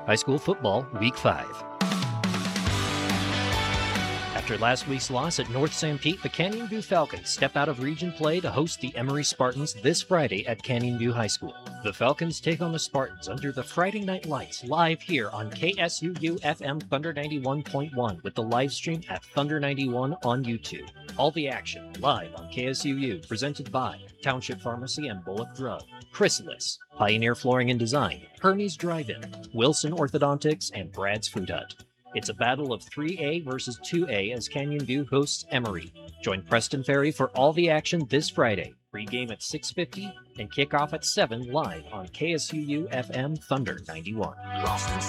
High school football, Week 5. After last week's loss at North Sanpete, the Canyon View Falcons step out of region play to host the Emory Spartans this Friday at Canyon View High School. The Falcons take on the Spartans under the Friday Night Lights live here on KSUU FM Thunder 91.1 with the live stream at Thunder 91 on YouTube. All the action live on KSUU, presented by Township Pharmacy and Bullock Drug, Chrysalis, Pioneer Flooring and Design, Hermes Drive-In, Wilson Orthodontics, and Brad's Food Hut. It's a battle of 3A versus 2A as Canyon View hosts Emory. Join Preston Ferry for all the action this Friday. Pre-game at 6:50 and kickoff at 7 live on KSUU FM Thunder 91.